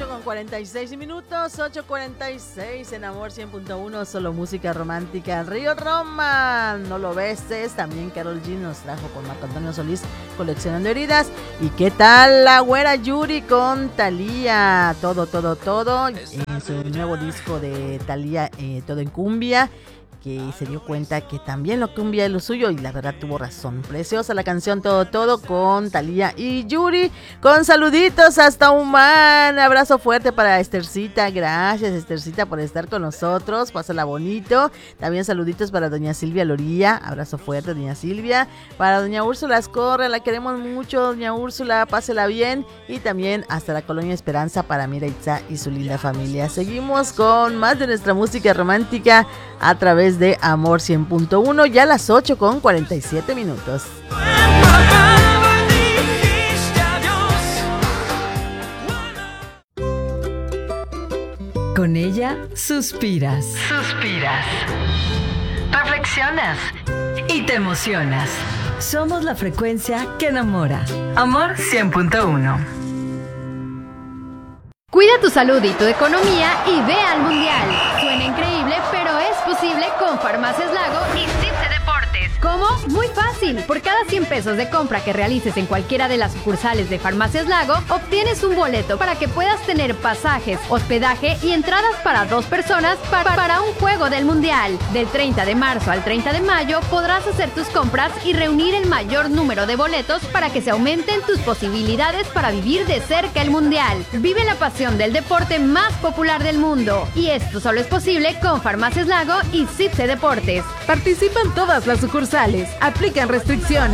con 46 minutos, 8:46 en Amor 100.1, solo música romántica. Río Roma, no lo beses. También Karol G nos trajo con Marco Antonio Solís, Coleccionando Heridas. ¿Y qué tal la güera Yuri con Thalía? Todo en su nuevo disco de Thalía, Todo en Cumbia, que se dio cuenta que también lo cumbia es lo suyo y la verdad tuvo razón. Preciosa la canción Todo con Thalía y Yuri, con saluditos hasta Humán. Abrazo fuerte para Estercita, gracias Estercita por estar con nosotros, pásala bonito. También saluditos para doña Silvia Loría, abrazo fuerte doña Silvia. Para doña Úrsula Ascorra, la queremos mucho doña Úrsula, pásela bien. Y también hasta la Colonia Esperanza para Mira Itza y su linda familia. Seguimos con más de nuestra música romántica a través de Amor 100.1, ya a las 8:47 minutos. Con ella suspiras, reflexionas y te emocionas. Somos la frecuencia que enamora. Amor 100.1. Cuida tu salud y tu economía y ve al Mundial. Suena increíble, pero es posible con Farmacias Lago y Cipse Deportes. ¿Cómo? Muy fácil. Por cada 100 pesos de compra que realices en cualquiera de las sucursales de Farmacias Lago, obtienes un boleto para que puedas tener pasajes, hospedaje y entradas para 2 personas para un juego del Mundial. Del 30 de marzo al 30 de mayo podrás hacer tus compras y reunir el mayor número de boletos para que se aumenten tus posibilidades para vivir de cerca el Mundial. Vive la pasión del deporte más popular del mundo. Y esto solo es posible con Farmacias Lago y Cipse Deportes. Participan todas las sucursales. Aplican restricciones.